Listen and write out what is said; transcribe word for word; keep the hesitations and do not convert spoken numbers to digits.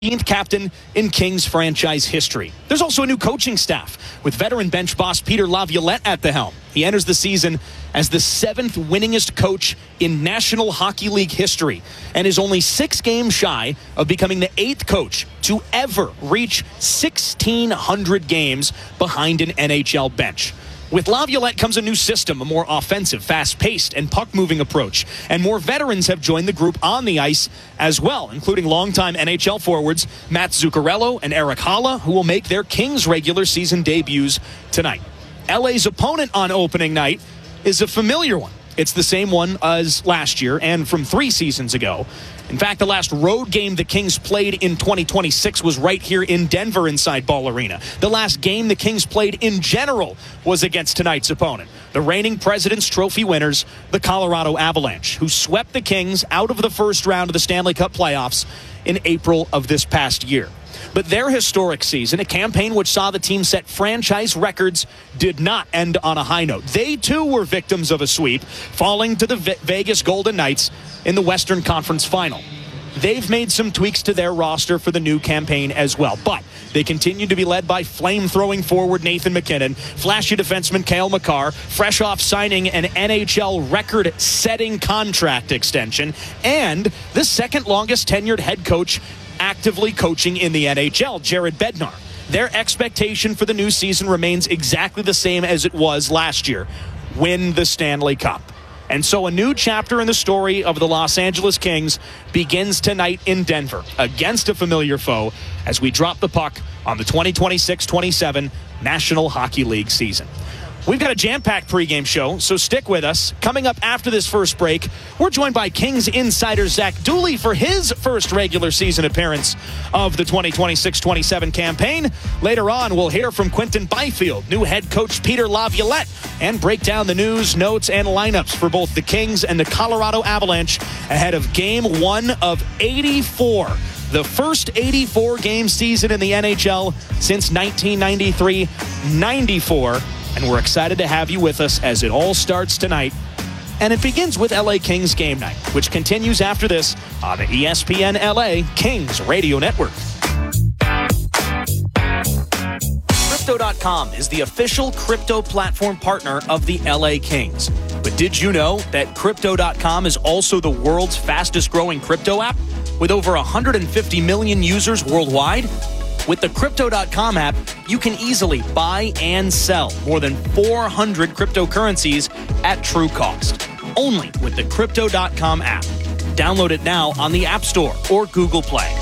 fifteenth captain in Kings franchise history. There's also a new coaching staff with veteran bench boss Peter Laviolette at the helm. He enters the season as the seventh winningest coach in National Hockey League history and is only six games shy of becoming the eighth coach to ever reach sixteen hundred games behind an N H L bench. With Laviolette comes a new system, a more offensive, fast-paced, and puck-moving approach. And more veterans have joined the group on the ice as well, including longtime N H L forwards Matt Zuccarello and Erik Haula, who will make their Kings regular season debuts tonight. L A's opponent on opening night is a familiar one. It's the same one as last year and from three seasons ago. In fact, the last road game the Kings played in twenty twenty-six was right here in Denver inside Ball Arena. The last game the Kings played in general was against tonight's opponent, the reigning President's Trophy winners, the Colorado Avalanche, who swept the Kings out of the first round of the Stanley Cup playoffs in April of this past year. But their historic season, a campaign which saw the team set franchise records, did not end on a high note. They, too, were victims of a sweep, falling to the Ve- Vegas Golden Knights in the Western Conference Final. They've made some tweaks to their roster for the new campaign as well, but they continue to be led by flame-throwing forward Nathan MacKinnon, flashy defenseman Cale Makar, fresh off signing an N H L record-setting contract extension, and the second longest tenured head coach actively coaching in the N H L, Jared Bednar. Their expectation for the new season remains exactly the same as it was last year: win the Stanley Cup. And so a new chapter in the story of the Los Angeles Kings begins tonight in Denver against a familiar foe as we drop the puck on the twenty twenty-six twenty-seven National Hockey League season. We've got a jam-packed pregame show, so stick with us. Coming up after this first break, we're joined by Kings insider Zach Dooley for his first regular season appearance of the twenty twenty-six twenty-seven campaign. Later on, we'll hear from Quinton Byfield, new head coach Peter Laviolette, and break down the news, notes, and lineups for both the Kings and the Colorado Avalanche ahead of game one of eighty-four. The first eighty-four game season in the N H L since nineteen ninety-three ninety-four. And we're excited to have you with us as it all starts tonight. And it begins with L A Kings Game Night, which continues after this on the E S P N L A Kings Radio Network. Crypto dot com is the official crypto platform partner of the L A Kings. But did you know that Crypto dot com is also the world's fastest growing crypto app with over one hundred fifty million users worldwide? With the Crypto dot com app, you can easily buy and sell more than four hundred cryptocurrencies at true cost. Only with the Crypto dot com app. Download it now on the App Store or Google Play.